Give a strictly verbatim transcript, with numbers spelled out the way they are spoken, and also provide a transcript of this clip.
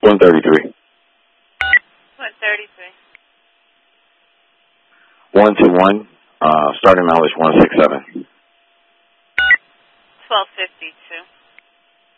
one thirty-three. one thirty-three. one two one, uh, starting mileage one six seven. twelve fifty-two.